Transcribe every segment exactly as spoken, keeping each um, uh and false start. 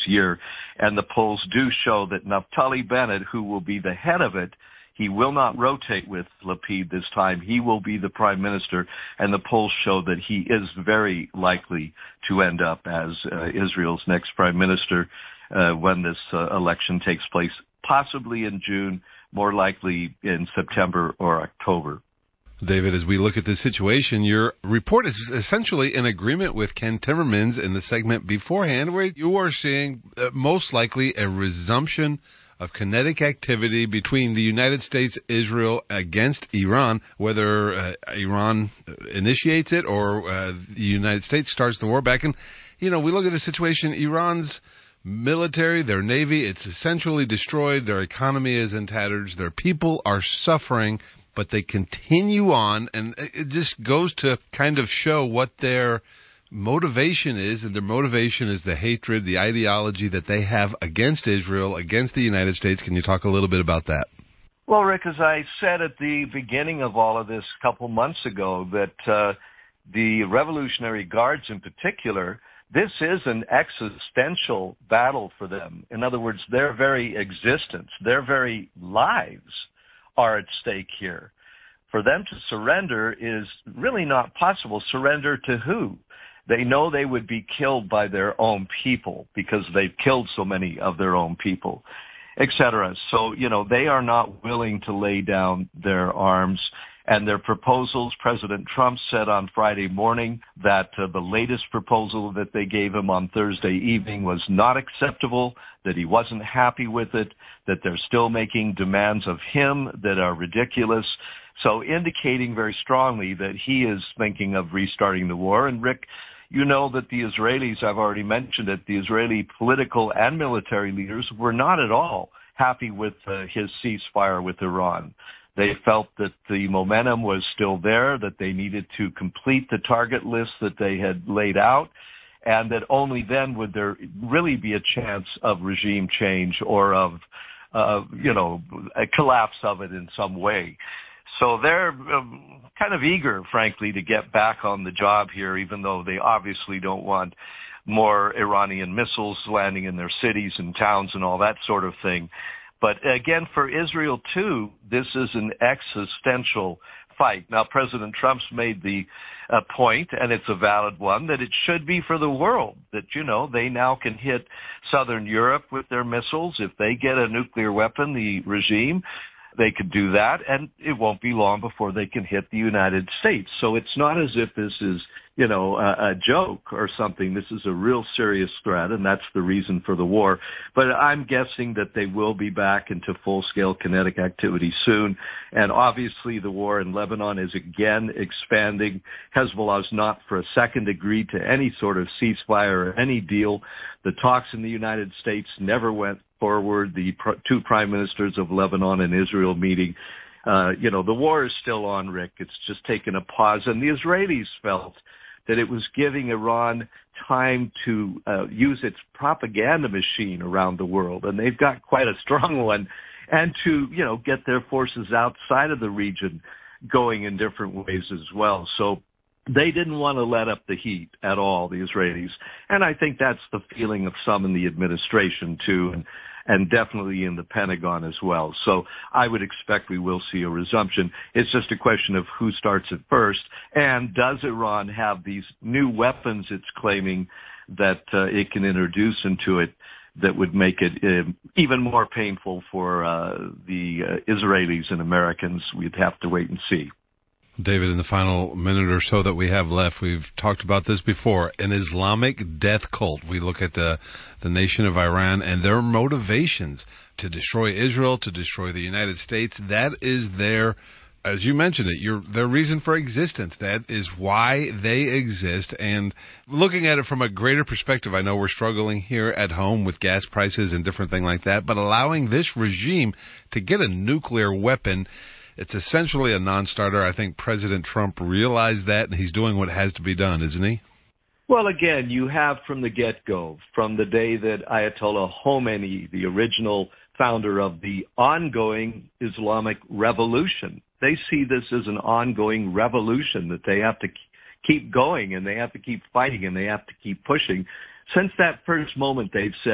year. And the polls do show that Naftali Bennett, who will be the head of it, he will not rotate with Lapid this time. He will be the prime minister, and the polls show that he is very likely to end up as uh, Israel's next prime minister uh, when this uh, election takes place, possibly in June, more likely in September or October. David, as we look at this situation, your report is essentially in agreement with Ken Timmermans in the segment beforehand, where you are seeing uh, most likely a resumption of kinetic activity between the United States, Israel against Iran, whether uh, Iran initiates it or uh, the United States starts the war back. And, you know, we look at the situation, Iran's military, their navy, it's essentially destroyed. Their economy is in tatters. Their people are suffering, but they continue on. And it just goes to kind of show what their motivation is, and their motivation is the hatred, the ideology that they have against Israel, against the United States. Can you talk a little bit about that? Well, Rick, as I said at the beginning of all of this a couple months ago, that uh, the Revolutionary Guards in particular, this is an existential battle for them. In other words, their very existence, their very lives are at stake here. For them to surrender is really not possible. Surrender to who? They know they would be killed by their own people because they've killed so many of their own people, et cetera. So, you know, they are not willing to lay down their arms. And their proposals, President Trump said on Friday morning that uh, the latest proposal that they gave him on Thursday evening was not acceptable, that he wasn't happy with it, that they're still making demands of him that are ridiculous. So indicating very strongly that he is thinking of restarting the war. And Rick, you know that the Israelis, I've already mentioned it, the Israeli political and military leaders were not at all happy with uh, his ceasefire with Iran. They felt that the momentum was still there, that they needed to complete the target list that they had laid out, and that only then would there really be a chance of regime change or of, uh, you know, a collapse of it in some way. So they're um, kind of eager, frankly, to get back on the job here, even though they obviously don't want more Iranian missiles landing in their cities and towns and all that sort of thing. But again, for Israel, too, this is an existential fight. Now, President Trump's made the uh, point, and it's a valid one, that it should be for the world, that, you know, they now can hit southern Europe with their missiles. If they get a nuclear weapon, the regime, they could do that, and it won't be long before they can hit the United States. So it's not as if this is, you know, a, a joke or something. This is a real serious threat, and that's the reason for the war. But I'm guessing that they will be back into full-scale kinetic activity soon. And obviously the war in Lebanon is again expanding. Hezbollah's not for a second agreed to any sort of ceasefire or any deal. The talks in the United States never went forward. The pr- two prime ministers of Lebanon and Israel meeting. Uh, you know, the war is still on, Rick. It's just taken a pause. And the Israelis felt that it was giving Iran time to uh, use its propaganda machine around the world, and they've got quite a strong one, and to, you know, get their forces outside of the region going in different ways as well. So they didn't want to let up the heat at all, the Israelis, and I think that's the feeling of some in the administration, too, and and definitely in the Pentagon as well. So I would expect we will see a resumption. It's just a question of who starts it first, and does Iran have these new weapons it's claiming that uh, it can introduce into it that would make it uh, even more painful for uh, the uh, Israelis and Americans? We'd have to wait and see. David, in the final minute or so that we have left, we've talked about this before, an Islamic death cult. We look at the, the nation of Iran and their motivations to destroy Israel, to destroy the United States. That is their, as you mentioned it, your, their reason for existence. That is why they exist. And looking at it from a greater perspective, I know we're struggling here at home with gas prices and different things like that, but allowing this regime to get a nuclear weapon, it's essentially a non-starter. I think President Trump realized that, and he's doing what has to be done, isn't he? Well, again, you have from the get-go, from the day that Ayatollah Khomeini, the original founder of the ongoing Islamic revolution, they see this as an ongoing revolution that they have to keep going, and they have to keep fighting, and they have to keep pushing. Since that first moment, they've said,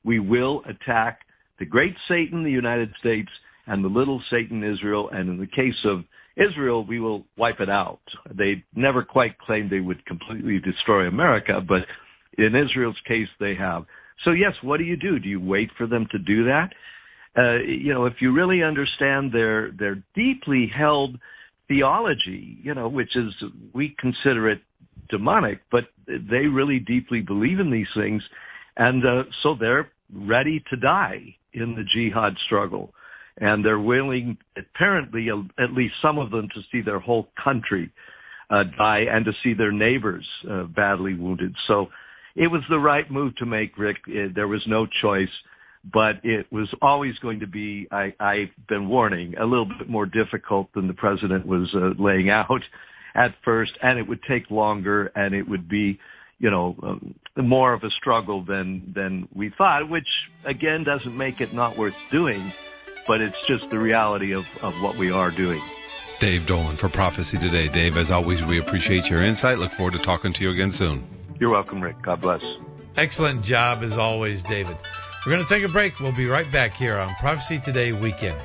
we will attack the great Satan, the United States, and the little Satan, Israel. And in the case of Israel, we will wipe it out. They never quite claimed they would completely destroy America, but in Israel's case, they have. So, yes, what do you do? Do you wait for them to do that? Uh, you know, if you really understand their their deeply held theology, you know, which is, we consider it demonic, but they really deeply believe in these things, and uh, so they're ready to die in the jihad struggle, and they're willing, apparently, at least some of them, to see their whole country uh, die and to see their neighbors uh, badly wounded. So it was the right move to make, Rick. It, there was no choice. But it was always going to be, I, I've been warning, a little bit more difficult than the president was uh, laying out at first, and it would take longer, and it would be, you know, um, more of a struggle than, than we thought, which, again, doesn't make it not worth doing, but it's just the reality of, of what we are doing. Dave Dolan for Prophecy Today. Dave, as always, we appreciate your insight. Look forward to talking to you again soon. You're welcome, Rick. God bless. Excellent job, as always, David. We're going to take a break. We'll be right back here on Prophecy Today Weekend.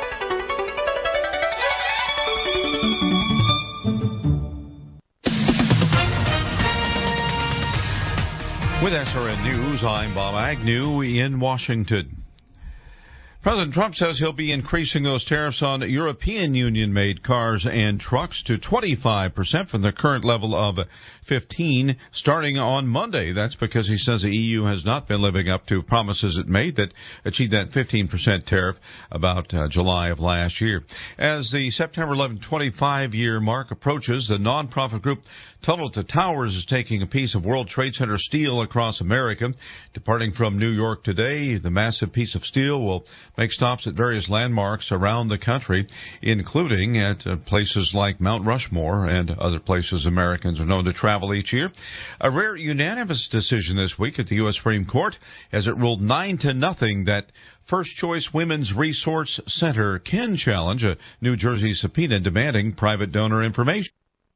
With S R N News, I'm Bob Agnew in Washington. President Trump says he'll be increasing those tariffs on European Union-made cars and trucks to twenty-five percent from the current level of fifteen starting on Monday. That's because he says the E U has not been living up to promises it made that achieved that fifteen percent tariff about uh, July of last year. As the September eleventh twenty-five-year mark approaches, the nonprofit group Tunnel to Towers is taking a piece of World Trade Center steel across America. Departing from New York today, the massive piece of steel will make stops at various landmarks around the country, including at uh, places like Mount Rushmore and other places Americans are known to travel each year. A rare unanimous decision this week at the U S Supreme Court as it ruled nine to nothing that First Choice Women's Resource Center can challenge a New Jersey subpoena demanding private donor information.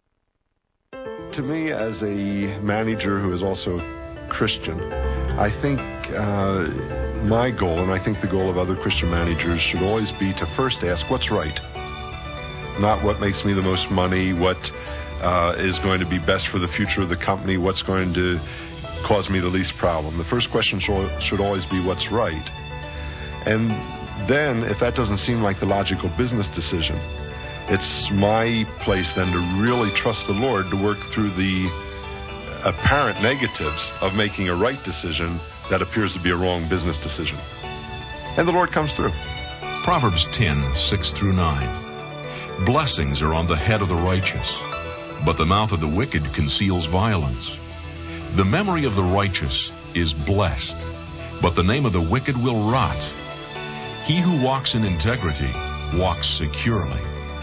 To me, as a manager who is also Christian, I think uh, my goal, and I think the goal of other Christian managers, should always be to first ask what's right, not what makes me the most money, what uh, is going to be best for the future of the company, what's going to cause me the least problem. The first question should, should always be what's right. And then, if that doesn't seem like the logical business decision, it's my place then to really trust the Lord to work through the apparent negatives of making a right decision that appears to be a wrong business decision. And the Lord comes through. Proverbs ten, six through nine. Blessings are on the head of the righteous, but the mouth of the wicked conceals violence. The memory of the righteous is blessed, but the name of the wicked will rot. He who walks in integrity walks securely.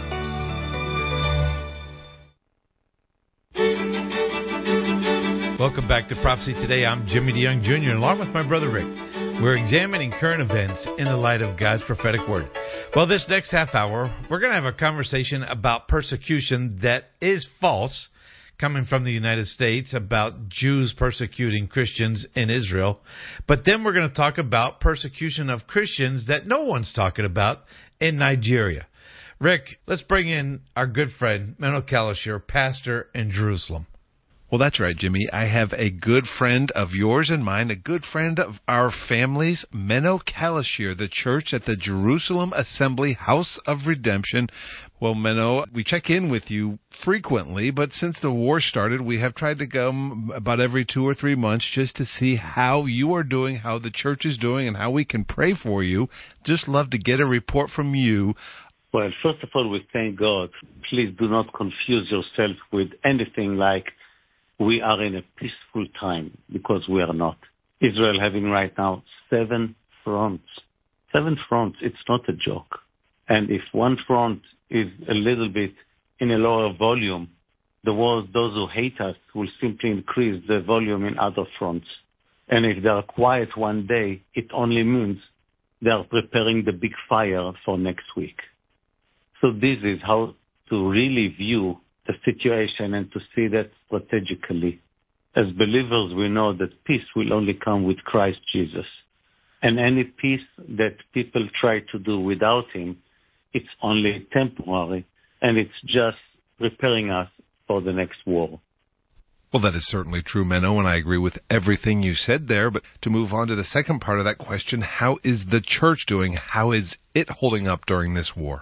Welcome back to Prophecy Today. I'm Jimmy DeYoung Junior along with my brother Rick. We're examining current events in the light of God's prophetic word. Well, this next half hour, we're going to have a conversation about persecution that is false, coming from the United States, about Jews persecuting Christians in Israel. But then we're going to talk about persecution of Christians that no one's talking about in Nigeria. Rick, let's bring in our good friend, Menno Kallisher, pastor in Jerusalem. Well, that's right, Jimmy. I have a good friend of yours and mine, a good friend of our family's, Menno Kallisher, the church at the Jerusalem Assembly House of Redemption. Well, Menno, we check in with you frequently, but since the war started, we have tried to come about every two or three months just to see how you are doing, how the church is doing, and how we can pray for you. Just love to get a report from you. Well, first of all, we thank God. Please do not confuse yourself with anything like we are in a peaceful time, because we are not. Israel having right now seven fronts. Seven fronts, it's not a joke. And if one front is a little bit in a lower volume, the world, those who hate us will simply increase the volume in other fronts. And if they are quiet one day, it only means they are preparing the big fire for next week. So this is how to really view the situation and to see that strategically. As believers, we know that peace will only come with Christ Jesus. And any peace that people try to do without him, it's only temporary, and it's just preparing us for the next war. Well, that is certainly true, Menno, and I agree with everything you said there. But to move on to the second part of that question, how is the church doing? How is it holding up during this war?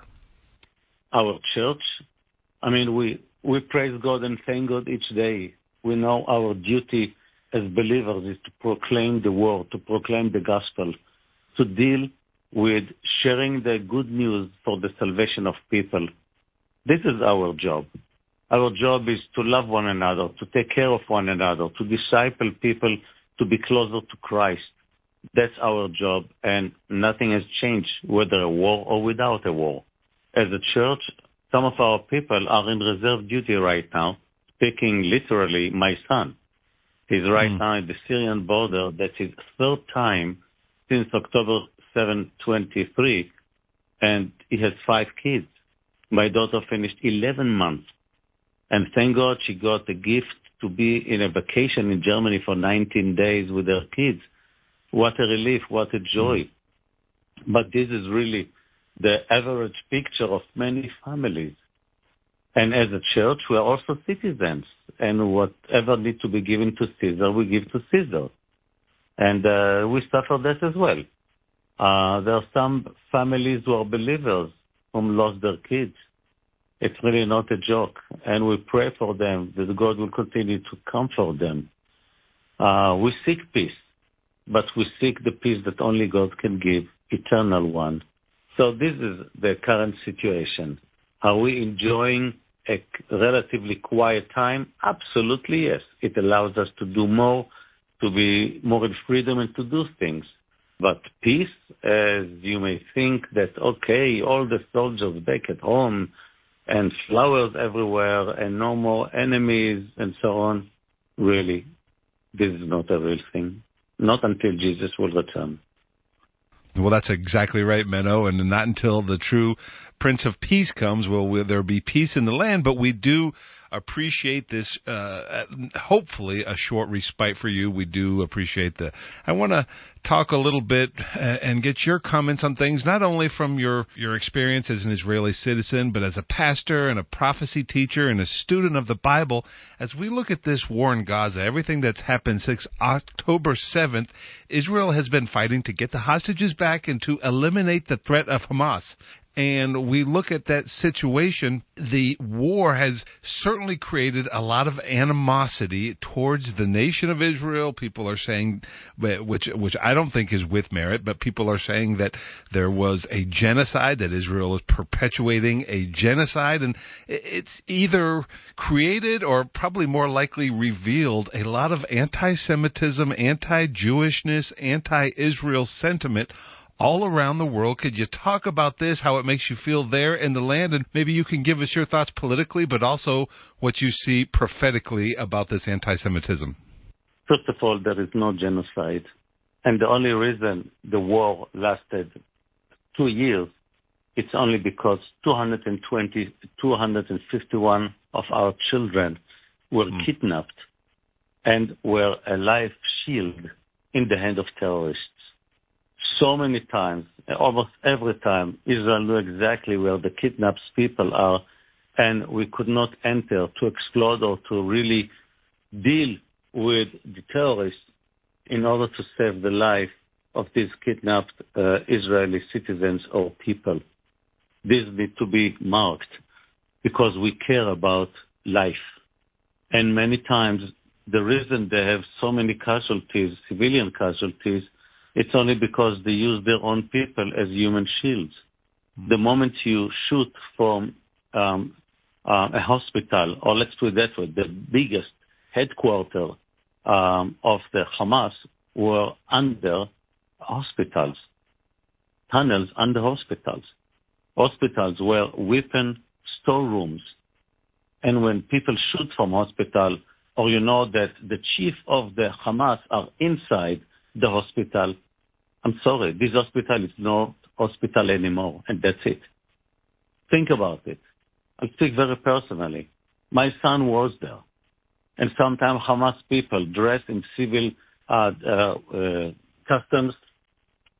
Our church, I mean, we, we praise God and thank God each day. We know our duty as believers is to proclaim the word, to proclaim the gospel, to deal with sharing the good news for the salvation of people. This is our job. Our job is to love one another, to take care of one another, to disciple people to be closer to Christ. That's our job, and nothing has changed, whether a war or without a war. As a church, some of our people are in reserve duty right now, speaking literally, my son. He's right mm. now at the Syrian border. That's his third time since October seventh, twenty-three, and he has five kids. My daughter finished eleven months. And thank God she got the gift to be in a vacation in Germany for nineteen days with her kids. What a relief, what a joy. But this is really the average picture of many families. And as a church, we are also citizens. And whatever needs to be given to Caesar, we give to Caesar. And uh, we suffer that as well. Uh, there are some families who are believers whom lost their kids. It's really not a joke, and we pray for them that God will continue to comfort them. Uh, we seek peace, but we seek the peace that only God can give, eternal one. So this is the current situation. Are we enjoying a relatively quiet time? Absolutely, yes. It allows us to do more, to be more in freedom and to do things. But peace, as you may think that, okay, all the soldiers back at home, and flowers everywhere, and no more enemies, and so on. Really, this is not a real thing. Not until Jesus will return. Well, that's exactly right, Menno, and not until the true Prince of Peace comes will there be peace in the land, but we do appreciate this, uh, hopefully a short respite for you. We do appreciate that. I want to talk a little bit and get your comments on things, not only from your, your experience as an Israeli citizen, but as a pastor and a prophecy teacher and a student of the Bible. As we look at this war in Gaza, everything that's happened since October seventh, Israel has been fighting to get the hostages back and to eliminate the threat of Hamas. And we look at that situation, the war has certainly created a lot of animosity towards the nation of Israel. People are saying, which which I don't think is with merit, but people are saying that there was a genocide, that Israel is perpetuating a genocide, and it's either created or probably more likely revealed a lot of anti-Semitism, anti-Jewishness, anti-Israel sentiment all around the world. Could you talk about this, how it makes you feel there in the land, and maybe you can give us your thoughts politically, but also what you see prophetically about this anti-Semitism? First of all, there is no genocide. And the only reason the war lasted two years, it's only because two hundred twenty, two hundred fifty-one of our children were mm. kidnapped and were a life shield in the hand of terrorists. So many times, almost every time, Israel knew exactly where the kidnapped people are, and we could not enter to explode or to really deal with the terrorists in order to save the life of these kidnapped uh, Israeli citizens or people. This needs to be marked because we care about life. And many times, the reason they have so many casualties, civilian casualties, it's only because they use their own people as human shields. The moment you shoot from um, uh, a hospital, or let's put it that way, the biggest headquarters um, of the Hamas were under hospitals, tunnels under hospitals. Hospitals were weapon storerooms. And when people shoot from hospital, or you know that the chief of the Hamas are inside the hospital, I'm sorry, this hospital is not hospital anymore, and that's it. Think about it. I'll speak very personally. My son was there, and sometimes Hamas people dressed in civil uh, uh, uh, customs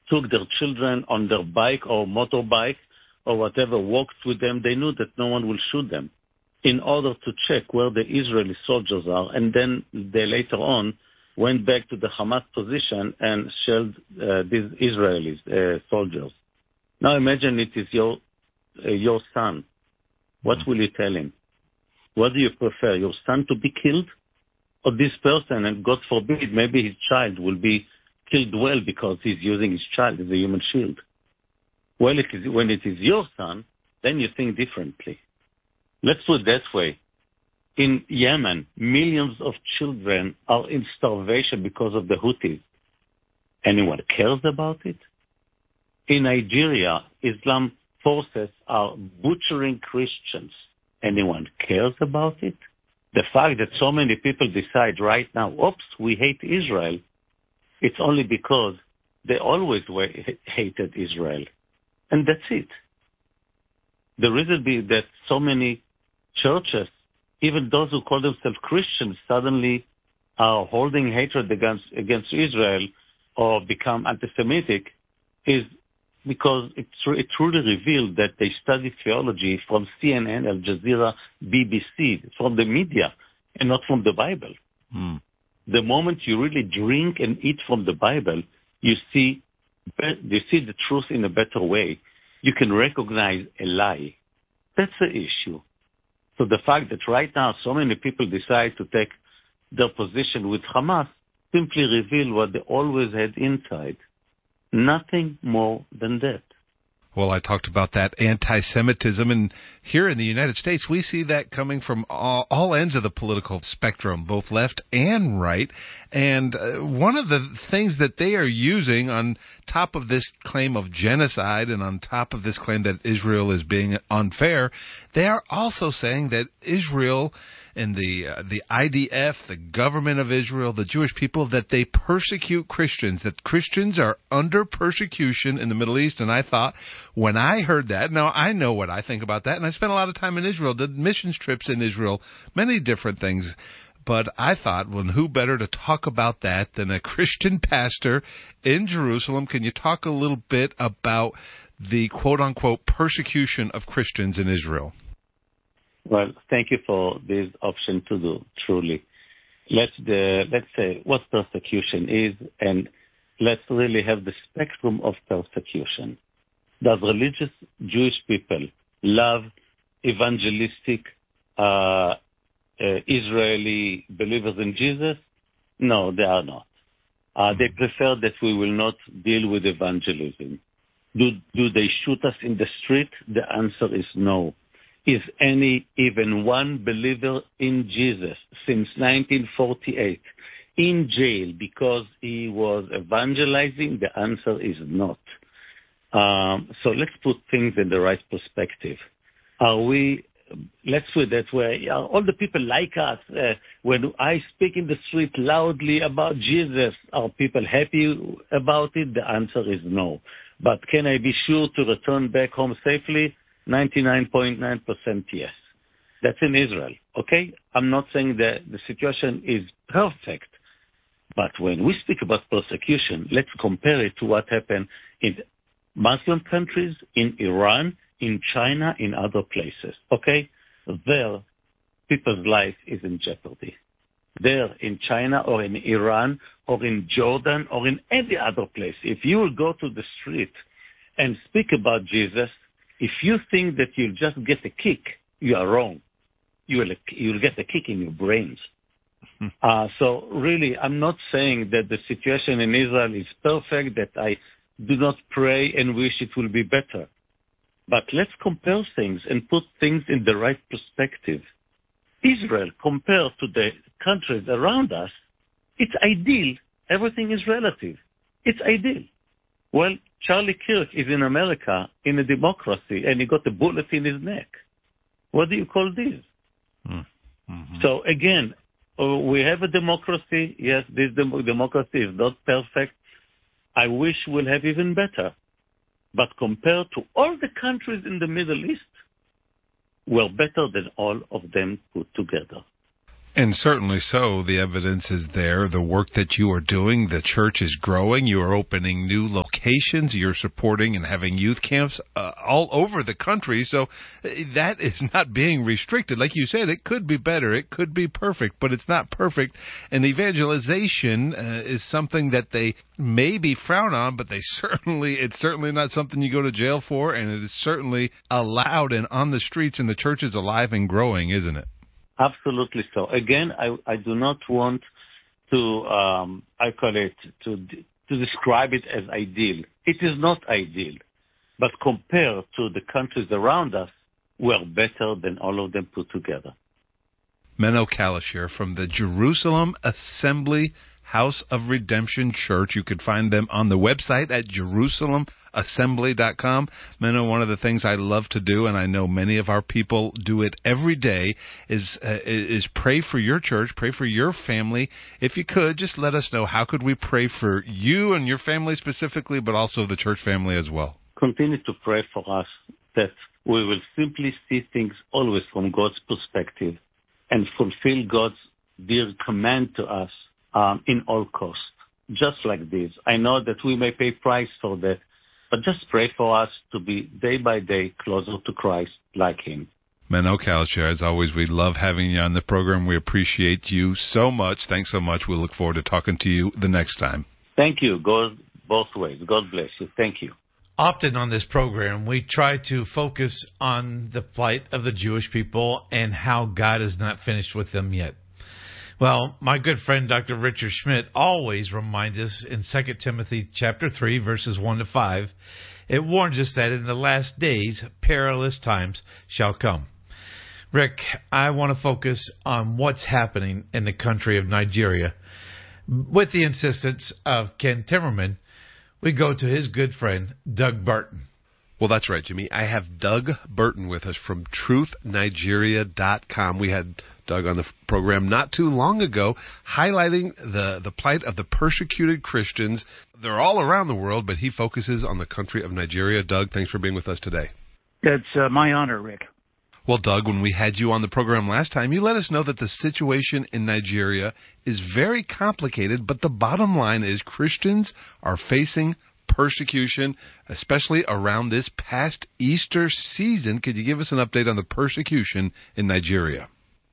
took their children on their bike or motorbike or whatever, walked with them, they knew that no one will shoot them in order to check where the Israeli soldiers are. And then they later on went back to the Hamas position and shelled uh, these Israeli uh, soldiers. Now imagine it is your uh, your son. What will you tell him? What do you prefer, your son to be killed or this person? And God forbid, maybe his child will be killed well because he's using his child as a human shield. Well, it is, when it is your son, then you think differently. Let's put it that way. In Yemen, millions of children are in starvation because of the Houthis. Anyone cares about it? In Nigeria, Islam forces are butchering Christians. Anyone cares about it? The fact that so many people decide right now, oops, we hate Israel, it's only because they always were, hated Israel. And that's it. The reason being that so many churches, even those who call themselves Christians, suddenly are holding hatred against, against Israel or become anti-Semitic is because it, it truly revealed that they study theology from C N N, Al Jazeera, B B C, from the media, and not from the Bible. Mm. The moment you really drink and eat from the Bible, you see, you see the truth in a better way. You can recognize a lie. That's the issue. So the fact that right now so many people decide to take their position with Hamas simply reveal what they always had inside. Nothing more than that. Well, I talked about that anti-Semitism, and here in the United States, we see that coming from all, all ends of the political spectrum, both left and right. And uh, one of the things that they are using on top of this claim of genocide and on top of this claim that Israel is being unfair, they are also saying that Israel and the uh, the I D F, the government of Israel, the Jewish people, that they persecute Christians, that Christians are under persecution in the Middle East. And I thought, when I heard that, now I know what I think about that, and I spent a lot of time in Israel, did missions trips in Israel, many different things. But I thought, well, who better to talk about that than a Christian pastor in Jerusalem? Can you talk a little bit about the quote-unquote persecution of Christians in Israel? Well, thank you for this option to do, truly. Let's, the, let's say what persecution is, and let's really have the spectrum of persecution. Does religious Jewish people love evangelistic uh, uh, Israeli believers in Jesus? No, they are not. Uh, they prefer that we will not deal with evangelism. Do, do they shoot us in the street? The answer is no. Is any, even one believer in Jesus since nineteen forty-eight in jail because he was evangelizing? The answer is not. Um, so let's put things in the right perspective. Are we, let's put it that way, are all the people like us, uh, when I speak in the street loudly about Jesus, are people happy about it? The answer is no. But can I be sure to return back home safely? ninety-nine point nine percent yes. That's in Israel, okay? I'm not saying that the situation is perfect, but when we speak about persecution, let's compare it to what happened in Muslim countries, in Iran, in China, in other places, okay? There, people's life is in jeopardy. There, in China or in Iran or in Jordan or in any other place, if you will go to the street and speak about Jesus, if you think that you'll just get a kick, you are wrong. You will, you'll get a kick in your brains. uh, so really, I'm not saying that the situation in Israel is perfect, that I do not pray and wish it will be better. But let's compare things and put things in the right perspective. Israel, compared to the countries around us, it's ideal. Everything is relative. It's ideal. Well, Charlie Kirk is in America in a democracy, and he got a bullet in his neck. What do you call this? Mm-hmm. So again, uh, we have a democracy. Yes, this dem- democracy is not perfect. I wish we'll have even better. But compared to all the countries in the Middle East, we're better than all of them put together. And certainly so. The evidence is there. The work that you are doing, the church is growing. You are opening new locations. You're supporting and having youth camps uh, all over the country. So that is not being restricted. Like you said, it could be better. It could be perfect, but it's not perfect. And evangelization uh, is something that they maybe frown on, but they certainly, it's certainly not something you go to jail for, and it is certainly allowed and on the streets, and the church is alive and growing, isn't it? Absolutely so. Again, I, I do not want to, um, I call it, to to describe it as ideal. It is not ideal, but compared to the countries around us, we're better than all of them put together. Menno Kalish here from the Jerusalem Assembly House of Redemption Church. You can find them on the website at jerusalem assembly dot com. Menno, one of the things I love to do, and I know many of our people do it every day, is uh, is pray for your church, pray for your family. If you could, just let us know, how could we pray for you and your family specifically, but also the church family as well? Continue to pray for us that we will simply see things always from God's perspective and fulfill God's dear command to us um, in all cost, just like this. I know that we may pay price for that, but just pray for us to be day by day closer to Christ like Him. Menno Kalish, as always, we love having you on the program. We appreciate you so much. Thanks so much. We'll look forward to talking to you the next time. Thank you. Go both ways. God bless you. Thank you. Often on this program, we try to focus on the plight of the Jewish people and how God is not finished with them yet. Well, my good friend Doctor Richard Schmidt always reminds us in Second Timothy chapter three, verses one to five, it warns us that in the last days, perilous times shall come. Rick, I want to focus on what's happening in the country of Nigeria. With the insistence of Ken Timmerman, we go to his good friend, Doug Burton. Well, that's right, Jimmy. I have Doug Burton with us from truth nigeria dot com. We had Doug on the program not too long ago, highlighting the, the plight of the persecuted Christians. They're all around the world, but he focuses on the country of Nigeria. Doug, thanks for being with us today. It's uh, my honor, Rick. Well, Doug, when we had you on the program last time, you let us know that the situation in Nigeria is very complicated, but the bottom line is Christians are facing persecution, especially around this past Easter season. Could you give us an update on the persecution in Nigeria?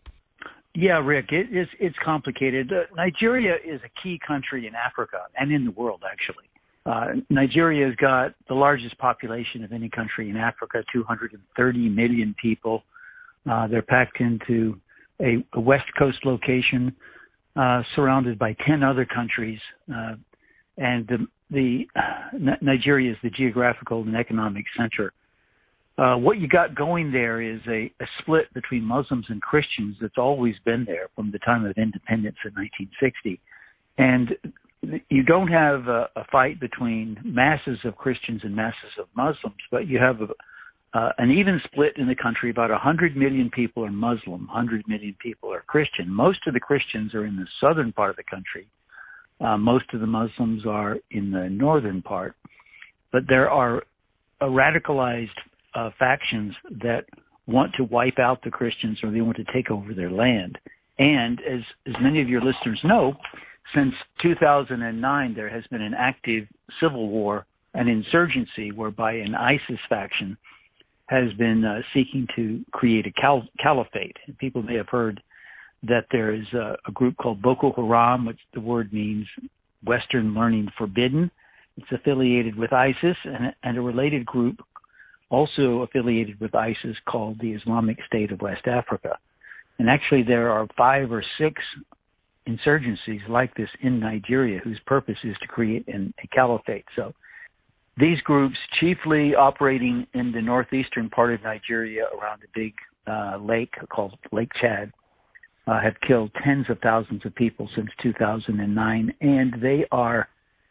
Yeah, Rick, it is, it's complicated. Uh, Nigeria is a key country in Africa and in the world, actually. Uh, Nigeria has got the largest population of any country in Africa, two hundred thirty million people. Uh, they're packed into a, a West Coast location, uh, surrounded by ten other countries. Uh, and the, the uh, Nigeria is the geographical and economic center. Uh, what you got going there is a, a split between Muslims and Christians that's always been there from the time of independence in nineteen sixty. And you don't have a, a fight between masses of Christians and masses of Muslims, but you have a, uh, an even split in the country. About one hundred million people are Muslim, one hundred million people are Christian. Most of the Christians are in the southern part of the country. Uh, most of the Muslims are in the northern part. But there are uh, radicalized uh, factions that want to wipe out the Christians, or they want to take over their land. And as, as many of your listeners know, since two thousand nine, there has been an active civil war, an insurgency, whereby an ISIS faction has been uh, seeking to create a cal- caliphate. People may have heard that there is a, a group called Boko Haram, which the word means Western Learning Forbidden. It's affiliated with ISIS, and, and a related group also affiliated with ISIS called the Islamic State of West Africa. And actually there are five or six insurgencies like this in Nigeria whose purpose is to create an, a caliphate. So these groups, chiefly operating in the northeastern part of Nigeria around a big uh, lake called Lake Chad, uh, have killed tens of thousands of people since two thousand nine, and they are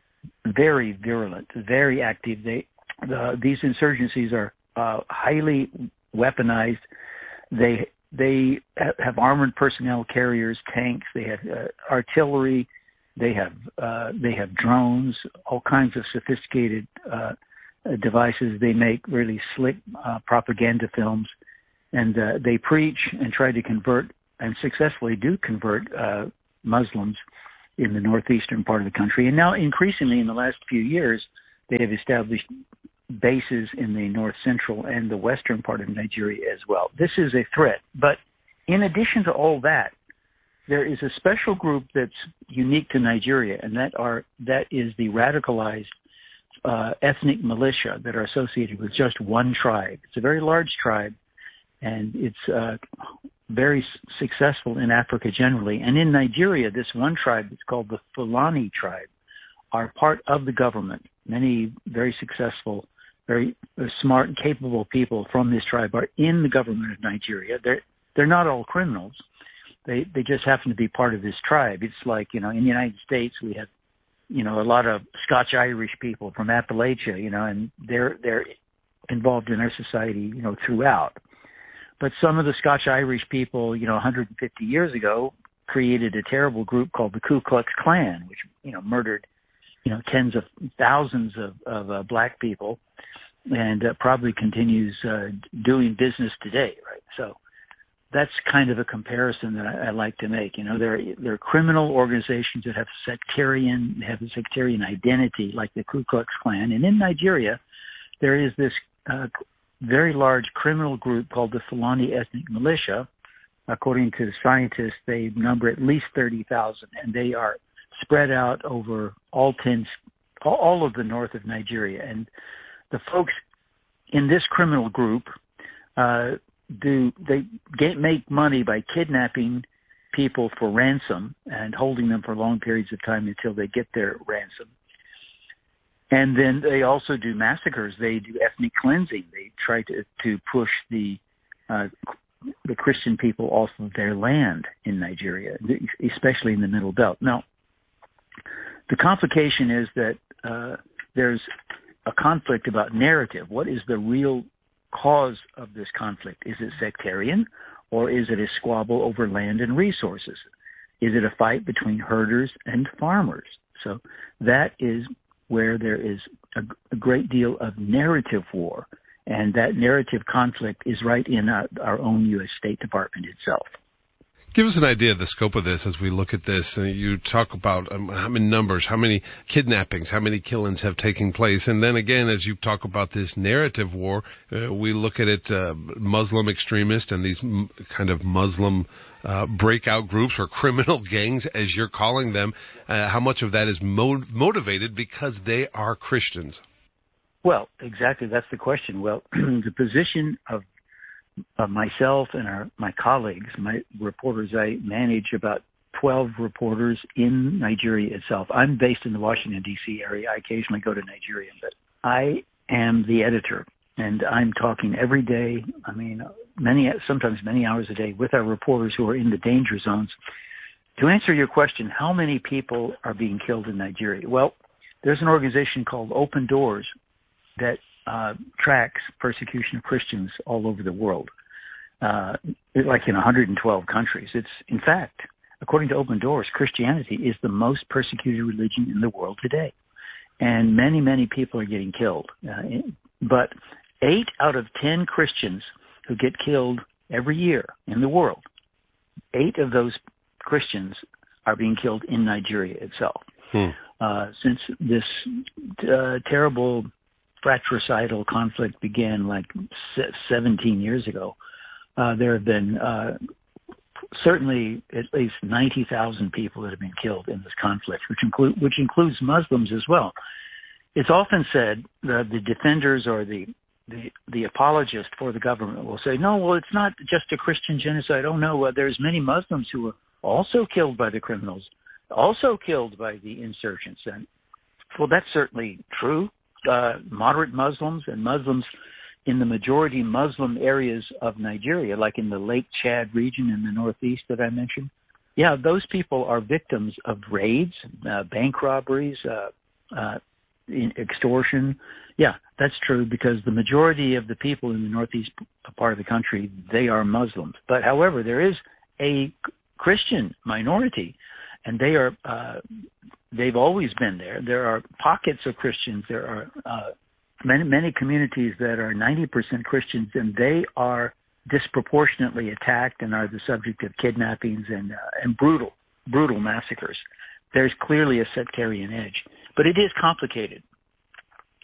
very virulent, very active. They, the, these insurgencies are uh, highly weaponized. They They have armored personnel carriers, tanks. They have uh, artillery. They have uh, they have drones, all kinds of sophisticated uh, devices. They make really slick uh, propaganda films, and uh, they preach and try to convert and successfully do convert uh, Muslims in the northeastern part of the country. And now, increasingly, in the last few years, they have established bases in the north central and the western part of Nigeria as well. This is a threat. But in addition to all that, there is a special group that's unique to Nigeria, and that are that is the radicalized uh, ethnic militia that are associated with just one tribe. It's a very large tribe, and it's uh, very s- successful in Africa generally. And in Nigeria, this one tribe, it's called the Fulani tribe, are part of the government. Many very successful, very smart and capable people from this tribe are in the government of Nigeria. They're they're not all criminals. They they just happen to be part of this tribe. It's like, you know, in the United States we have, you know, a lot of Scotch-Irish people from Appalachia, you know, and they're they're involved in our society, you know, throughout. But some of the Scotch-Irish people, you know, one hundred fifty years ago created a terrible group called the Ku Klux Klan, which, you know, murdered, you know, tens of thousands of, of uh, black people, and uh, probably continues uh, doing business today, right? So that's kind of a comparison that I, I like to make. You know, there there are criminal organizations that have sectarian have a sectarian identity, like the Ku Klux Klan, and in Nigeria, there is this uh, very large criminal group called the Fulani ethnic militia. According to scientists, they number at least thirty thousand, and they are spread out over all ten, all of the north of Nigeria. And the folks in this criminal group uh, do they get, make money by kidnapping people for ransom and holding them for long periods of time until they get their ransom. And then they also do massacres. They do ethnic cleansing. They try to to push the uh, the Christian people off of their land in Nigeria, especially in the Middle Belt. Now, the complication is that uh, there's a conflict about narrative. What is the real cause of this conflict? Is it sectarian, or is it a squabble over land and resources? Is it a fight between herders and farmers? So that is where there is a, a great deal of narrative war, and that narrative conflict is right in our, our own U S State Department itself. Give us an idea of the scope of this as we look at this. Uh, you talk about um, how many numbers, how many kidnappings, how many killings have taken place. And then again, as you talk about this narrative war, uh, we look at it, uh, Muslim extremists and these m- kind of Muslim uh, breakout groups or criminal gangs, as you're calling them. Uh, how much of that is mo- motivated because they are Christians? Well, exactly. That's the question. Well, the position of Uh, myself and our, my colleagues, my reporters, I manage about twelve reporters in Nigeria itself. I'm based in the Washington, D C area. I occasionally go to Nigeria, but I am the editor, and I'm talking every day, I mean, many, sometimes many hours a day with our reporters who are in the danger zones. To answer your question, how many people are being killed in Nigeria? Well, there's an organization called Open Doors that Uh, tracks persecution of Christians all over the world, uh, like in one hundred twelve countries. It's, in fact, according to Open Doors, Christianity is the most persecuted religion in the world today. And many, many people are getting killed. Uh, but eight out of ten Christians who get killed every year in the world, eight of those Christians are being killed in Nigeria itself. Hmm. Uh, since this uh, terrible fratricidal conflict began like seventeen years ago, uh, there have been uh, certainly at least ninety thousand people that have been killed in this conflict, which include which includes Muslims as well. It's often said that the defenders or the, the the apologists for the government will say, no, well, it's not just a Christian genocide. Oh, no, uh, there's many Muslims who were also killed by the criminals, also killed by the insurgents. And, well, that's certainly true. Uh, moderate Muslims and Muslims in the majority Muslim areas of Nigeria, like in the Lake Chad region in the northeast that I mentioned, yeah, those people are victims of raids, uh, bank robberies, uh, uh, extortion. Yeah, that's true, because the majority of the people in the northeast part of the country, they are Muslims. But however, there is a Christian minority, and they are uh, they've always been there. There are pockets of Christians. There are uh, many many communities that are ninety percent Christians, and they are disproportionately attacked and are the subject of kidnappings and uh, and brutal brutal massacres. There's clearly a sectarian edge, but it is complicated.